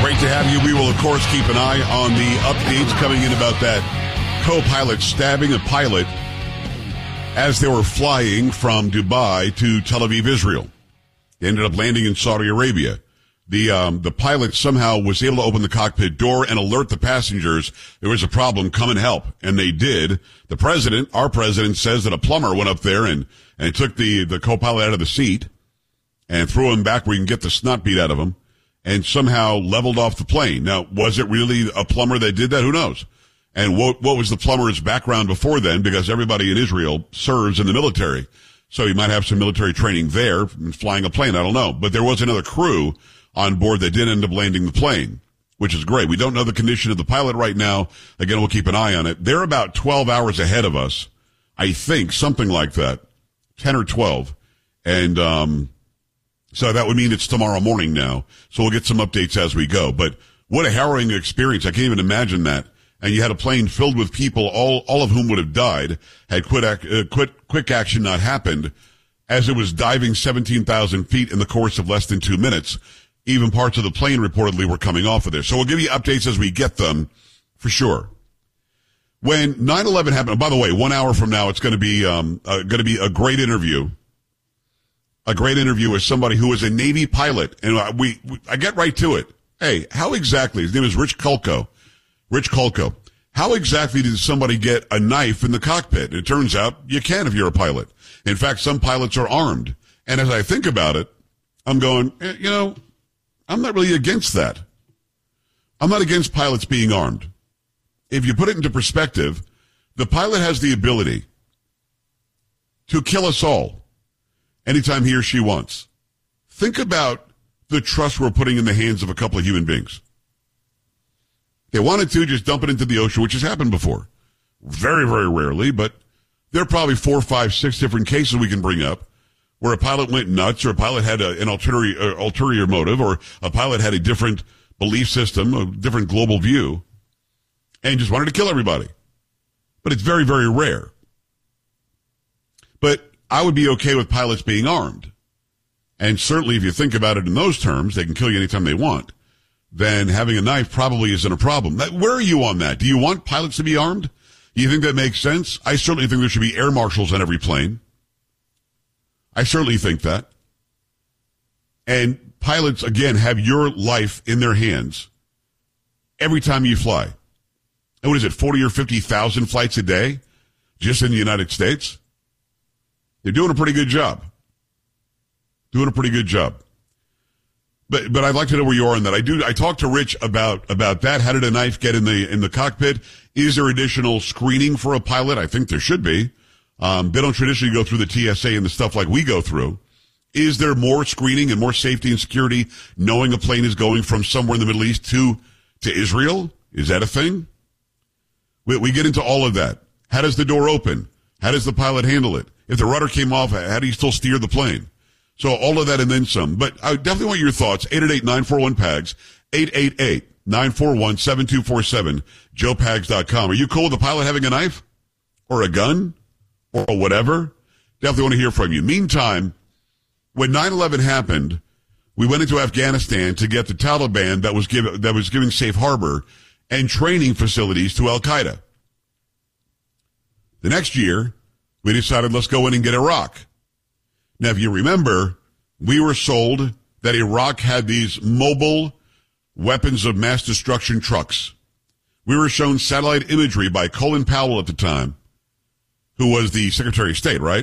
Great to have you. We will, of course, keep an eye on the updates coming in about that co-pilot stabbing a pilot as they were flying from Dubai to Tel Aviv, Israel. They ended up landing in Saudi Arabia. The pilot somehow was able to open the cockpit door and alert the passengers there was a problem, come and help. And they did. The president, our president, says that a plumber went up there and took the co-pilot out of the seat and threw him back where you can get the snot beat out of him and somehow leveled off the plane. Now, was it really a plumber that did that? Who knows? And what was the plumber's background before then? Because everybody in Israel serves in the military. So he might have some military training there, flying a plane. I don't know. But there was another crew on board that did end up landing the plane, which is great. We don't know the condition of the pilot right now. Again, we'll keep an eye on it. They're about 12 hours ahead of us. I think something like that, 10 or 12. And, so that would mean it's tomorrow morning now. So we'll get some updates as we go. But what a harrowing experience. I can't even imagine that. And you had a plane filled with people, all of whom would have died had quick action not happened, as it was diving 17,000 feet in the course of less than 2 minutes. Even parts of the plane reportedly were coming off of there. So we'll give you updates as we get them, for sure. When 9/11 happened, by the way, 1 hour from now, it's going to be a great interview. A great interview with somebody who is a Navy pilot. And I get right to it. Hey, how exactly, his name is Rich Kulko. How exactly did somebody get a knife in the cockpit? It turns out you can if you're a pilot. In fact, some pilots are armed. And as I think about it, I'm going, I'm not really against that. I'm not against pilots being armed. If you put it into perspective, the pilot has the ability to kill us all anytime he or she wants. Think about the trust we're putting in the hands of a couple of human beings. They wanted to just dump it into the ocean, which has happened before. Very, very rarely, but there are probably 4, 5, 6 different cases we can bring up where a pilot went nuts, or a pilot had an ulterior motive, or a pilot had a different belief system, a different global view, and just wanted to kill everybody. But it's very, very rare. But I would be okay with pilots being armed. And certainly if you think about it in those terms, they can kill you anytime they want. Then having a knife probably isn't a problem. Where are you on that? Do you want pilots to be armed? Do you think that makes sense? I certainly think there should be air marshals on every plane. I certainly think that. And pilots, again, have your life in their hands every time you fly. And what is it, 40 or 50,000 flights a day just in the United States? They're doing a pretty good job. But I'd like to know where you are on that. I talked to Rich about that. How did a knife get in the cockpit? Is there additional screening for a pilot? I think there should be. They don't traditionally go through the TSA and the stuff like we go through. Is there more screening and more safety and security knowing a plane is going from somewhere in the Middle East to Israel? Is that a thing? We get into all of that. How does the door open? How does the pilot handle it? If the rudder came off, how do you still steer the plane? So all of that and then some. But I definitely want your thoughts. 888-941-PAGS, 888-941-7247, joepags.com. Are you cool with the pilot having a knife or a gun or whatever? Definitely want to hear from you. Meantime, when 9/11 happened, we went into Afghanistan to get the Taliban that was giving safe harbor and training facilities to Al-Qaeda. The next year, we decided let's go in and get Iraq. Now, if you remember, we were sold that Iraq had these mobile weapons of mass destruction trucks. We were shown satellite imagery by Colin Powell at the time, who was the Secretary of State, right?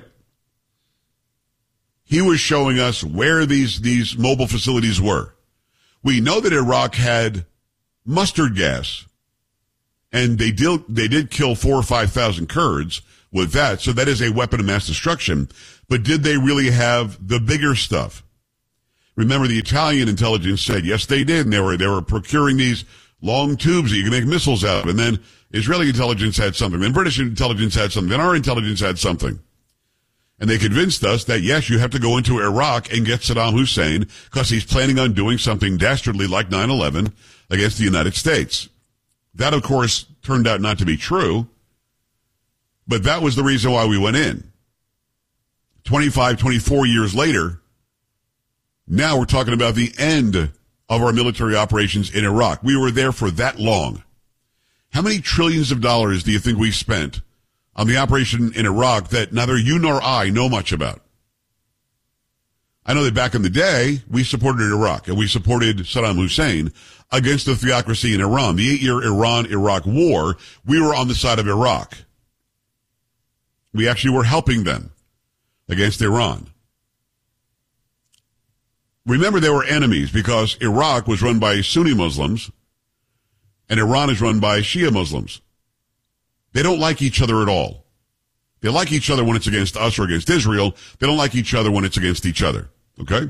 He was showing us where these mobile facilities were. We know that Iraq had mustard gas, and they did kill 4,000 or 5,000 Kurds with that, so that is a weapon of mass destruction. But did they really have the bigger stuff? Remember, the Italian intelligence said, yes, they did, and they were procuring these long tubes that you can make missiles out of. And then Israeli intelligence had something, then British intelligence had something, then our intelligence had something. And they convinced us that, yes, you have to go into Iraq and get Saddam Hussein because he's planning on doing something dastardly like 9/11 against the United States. That, of course, turned out not to be true, but that was the reason why we went in. 25, 24 years later, now we're talking about the end of our military operations in Iraq. We were there for that long. How many trillions of dollars do you think we spent on the operation in Iraq that neither you nor I know much about? I know that back in the day, we supported Iraq, and we supported Saddam Hussein against the theocracy in Iran. The 8-year Iran-Iraq war, we were on the side of Iraq. We actually were helping them against Iran. Remember, they were enemies because Iraq was run by Sunni Muslims and Iran is run by Shia Muslims. They don't like each other at all. They like each other when it's against us or against Israel. They don't like each other when it's against each other. Okay?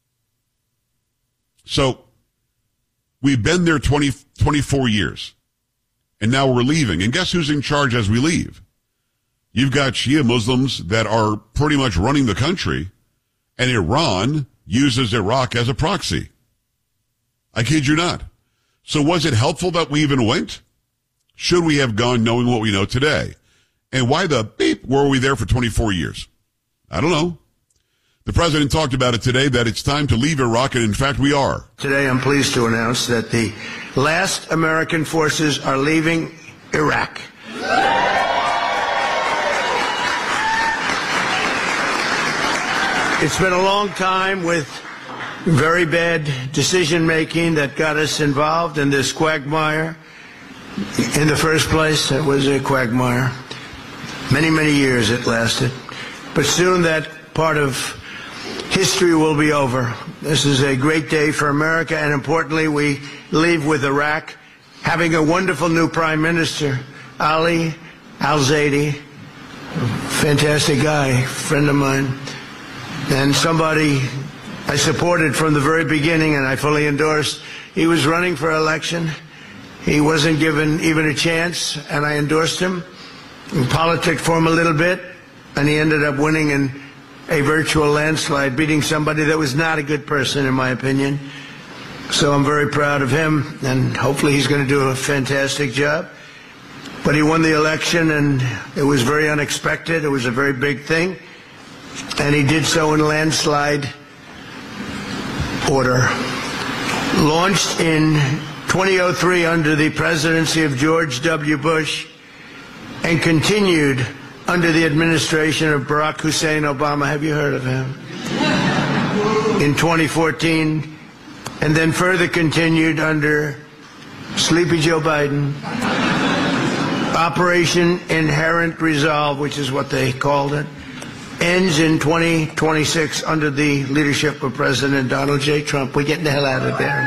So, we've been there 24 years. And now we're leaving. And guess who's in charge as we leave? You've got Shia Muslims that are pretty much running the country. And Iran uses Iraq as a proxy. I kid you not. So was it helpful that we even went? Should we have gone knowing what we know today? And why the beep were we there for 24 years? I don't know. The president talked about it today, that it's time to leave Iraq, and in fact we are. Today I'm pleased to announce that the last American forces are leaving Iraq. It's been a long time with very bad decision-making that got us involved in this quagmire. In the first place, it was a quagmire. Many, many years it lasted. But soon that part of history will be over. This is a great day for America, and importantly, we leave with Iraq having a wonderful new Prime Minister, Ali Al-Zaidi. Fantastic guy, friend of mine, and somebody I supported from the very beginning, and I fully endorsed. He was running for election. He wasn't given even a chance, and I endorsed him. We politicked for him a little bit, and he ended up winning in a virtual landslide, beating somebody that was not a good person, in my opinion. So I'm very proud of him, and hopefully he's going to do a fantastic job. But he won the election, and it was very unexpected. It was a very big thing, and he did so in landslide order. Launched in 2003 under the presidency of George W. Bush, and continued under the administration of Barack Hussein Obama. Have you heard of him? In 2014, and then further continued under Sleepy Joe Biden. Operation Inherent Resolve, which is what they called it, ends in 2026 under the leadership of President Donald J. Trump. We're getting the hell out of there.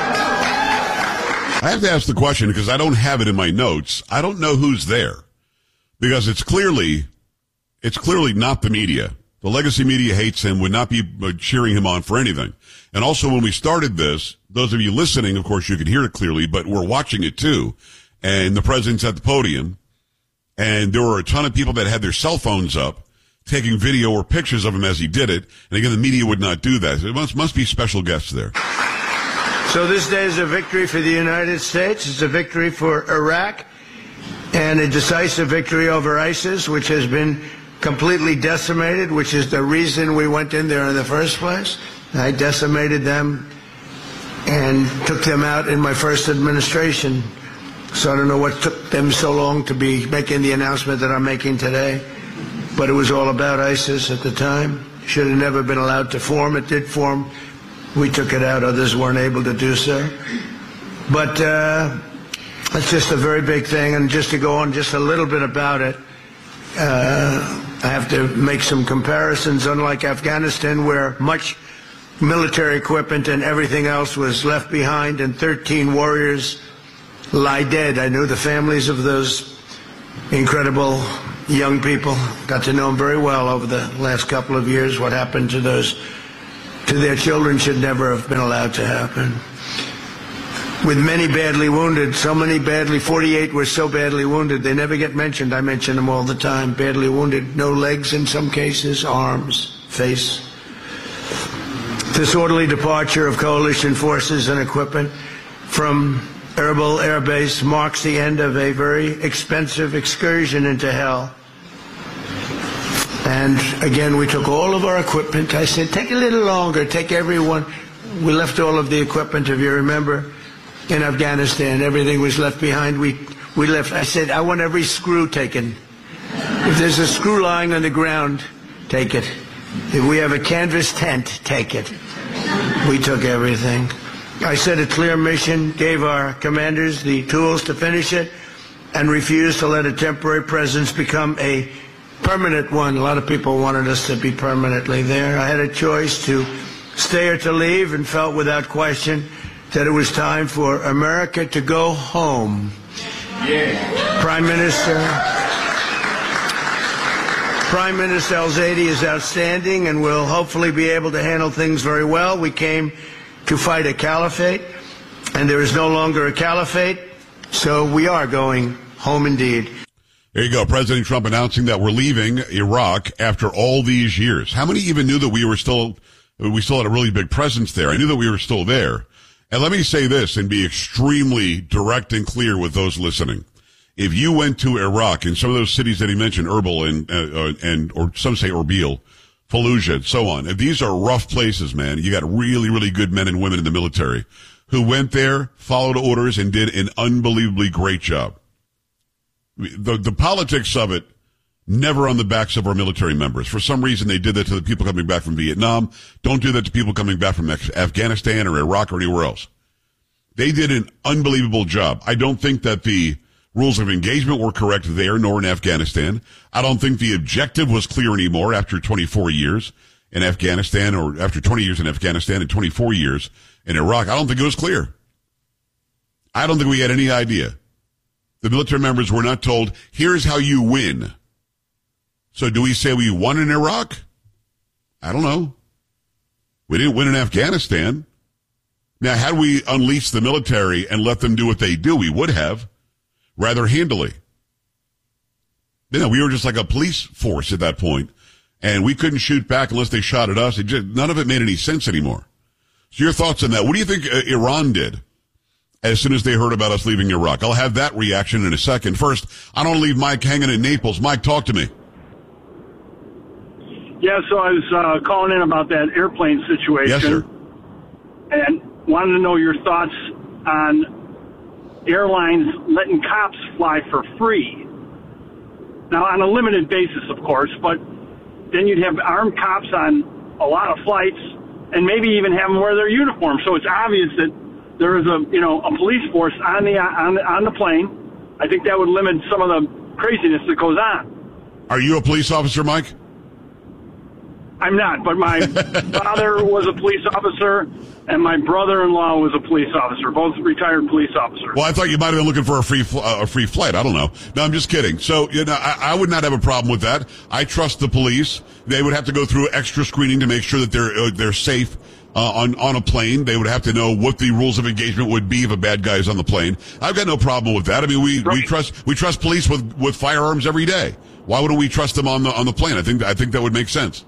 I have to ask the question because I don't have it in my notes. I don't know who's there because it's clearly not the media. The legacy media hates him, would not be cheering him on for anything. And also when we started this, those of you listening, of course, you can hear it clearly, but we're watching it too. And the president's at the podium, and there were a ton of people that had their cell phones up, taking video or pictures of him as he did it. And again, the media would not do that. It must be special guests there. So this day is a victory for the United States. It's a victory for Iraq, and a decisive victory over ISIS, which has been completely decimated, which is the reason we went in there in the first place. I decimated them and took them out in my first administration. So I don't know what took them so long to be making the announcement that I'm making today. But it was all about ISIS at the time. Should have never been allowed to form. It did form. We took it out. Others weren't able to do so. But it's just a very big thing. And just to go on just a little bit about it, I have to make some comparisons. Unlike Afghanistan, where much military equipment and everything else was left behind and 13 warriors lie dead. I knew the families of those incredible young people. Got to know them very well over the last couple of years. What happened to their children should never have been allowed to happen. With many badly wounded, 48 were so badly wounded, they never get mentioned. I mention them all the time. Badly wounded, no legs in some cases, arms, face. Disorderly departure of coalition forces and equipment from Erbil Air Base marks the end of a very expensive excursion into hell. And again, we took all of our equipment. I said, take a little longer, take everyone. We left all of the equipment, if you remember, in Afghanistan. Everything was left behind. We left. I said, I want every screw taken. If there's a screw lying on the ground, take it. If we have a canvas tent, take it. We took everything. I set a clear mission, gave our commanders the tools to finish it, and refused to let a temporary presence become a permanent one. A lot of people wanted us to be permanently there. I had a choice to stay or to leave, and felt without question that it was time for America to go home. Yeah. Prime Minister Al-Zaidi is outstanding and will hopefully be able to handle things very well. We came to fight a caliphate, and there is no longer a caliphate, so we are going home indeed. There you go. President Trump announcing that we're leaving Iraq after all these years. How many even knew that we still had a really big presence there? I knew that we were still there. And let me say this and be extremely direct and clear with those listening. If you went to Iraq in some of those cities that he mentioned, Erbil or some say Erbil, Fallujah, and so on, if these are rough places, man, you got really, really good men and women in the military who went there, followed orders, and did an unbelievably great job. The politics of it, never on the backs of our military members. For some reason, they did that to the people coming back from Vietnam. Don't do that to people coming back from Afghanistan or Iraq or anywhere else. They did an unbelievable job. I don't think that the rules of engagement were correct there, nor in Afghanistan. I don't think the objective was clear anymore after 24 years in Afghanistan, or after 20 years in Afghanistan and 24 years in Iraq. I don't think it was clear. I don't think we had any idea. The military members were not told, here's how you win. So do we say we won in Iraq? I don't know. We didn't win in Afghanistan. Now, had we unleashed the military and let them do what they do, we would have, rather handily. You know, we were just like a police force at that point, and we couldn't shoot back unless they shot at us. None of it made any sense anymore. So your thoughts on that? What do you think Iran did as soon as they heard about us leaving Iraq? I'll have that reaction in a second. First, I don't leave Mike hanging in Naples. Mike, talk to me. Yeah, so I was calling in about that airplane situation. Yes, sir. And wanted to know your thoughts on airlines letting cops fly for free. Now, on a limited basis, of course, but then you'd have armed cops on a lot of flights and maybe even have them wear their uniform. So it's obvious that there is a police force on the plane. I think that would limit some of the craziness that goes on. Are you a police officer, Mike? I'm not, but my father was a police officer, and my brother-in-law was a police officer, both retired police officers. Well, I thought you might have been looking for a free flight. I don't know. No, I'm just kidding. So, I would not have a problem with that. I trust the police. They would have to go through extra screening to make sure that they're safe on a plane. They would have to know what the rules of engagement would be if a bad guy is on the plane. I've got no problem with that. I mean, we trust police with firearms every day. Why wouldn't we trust them on the plane? I think that would make sense.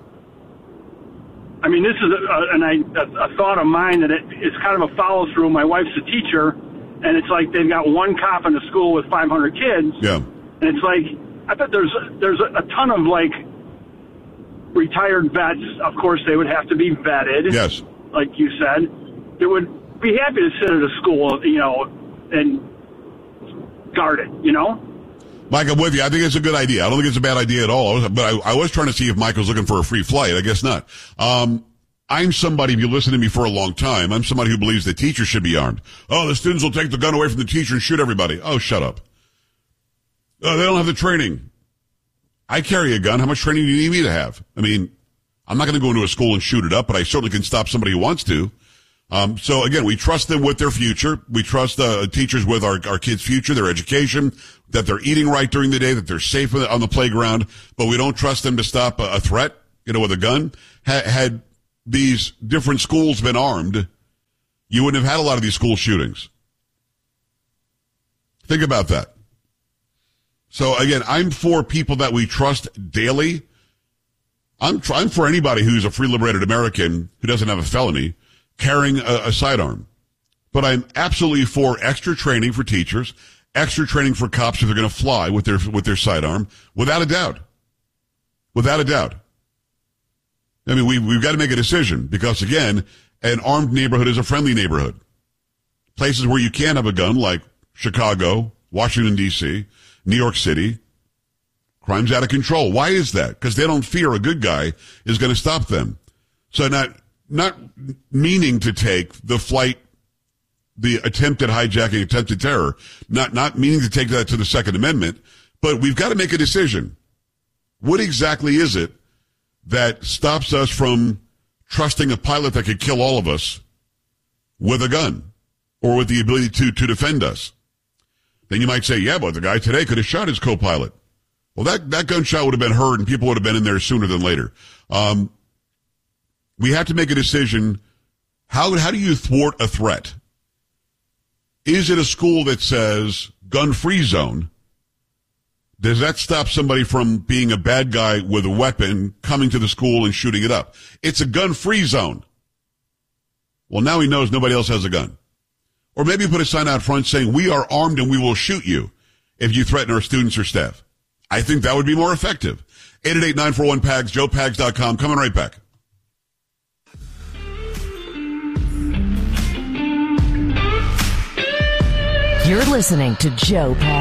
I mean, this is a thought of mine that it's kind of a follow-through. My wife's a teacher, and it's like they've got one cop in a school with 500 kids. Yeah. And it's like, I bet there's a ton of, like, retired vets. Of course, they would have to be vetted. Yes. Like you said. They would be happy to sit at a school, and guard it, Mike, I'm with you. I think it's a good idea. I don't think it's a bad idea at all. But I was trying to see if Mike was looking for a free flight. I guess not. I'm somebody, if you listen to me for a long time, I'm somebody who believes that teachers should be armed. Oh, the students will take the gun away from the teacher and shoot everybody. Oh, shut up. Oh, they don't have the training. I carry a gun. How much training do you need me to have? I mean, I'm not going to go into a school and shoot it up, but I certainly can stop somebody who wants to. So again, we trust them with their future. We trust teachers with our kids' future, their education, that they're eating right during the day, that they're safe on the playground, but we don't trust them to stop a threat, with a gun. Had these different schools been armed, you wouldn't have had a lot of these school shootings. Think about that. So again, I'm for people that we trust daily. I'm for anybody who's a free liberated American who doesn't have a felony carrying a sidearm. But I'm absolutely for extra training for teachers, extra training for cops if they're going to fly with their sidearm, without a doubt. Without a doubt. I mean, we've got to make a decision because, again, an armed neighborhood is a friendly neighborhood. Places where you can have a gun, like Chicago, Washington, D.C., New York City, crime's out of control. Why is that? Because they don't fear a good guy is going to stop them. So not meaning to take the flight, the attempted hijacking, attempted terror, not meaning to take that to the Second Amendment, but we've got to make a decision. What exactly is it that stops us from trusting a pilot that could kill all of us with a gun or with the ability to defend us? Then you might say, yeah, but the guy today could have shot his co-pilot. Well, that gunshot would have been heard and people would have been in there sooner than later. We have to make a decision. How do you thwart a threat? Is it a school that says gun-free zone? Does that stop somebody from being a bad guy with a weapon coming to the school and shooting it up? It's a gun-free zone. Well, now he knows nobody else has a gun. Or maybe put a sign out front saying, we are armed and we will shoot you if you threaten our students or staff. I think that would be more effective. 888-941-PAGS, joepags.com. Coming right back. You're listening to Joe Pags.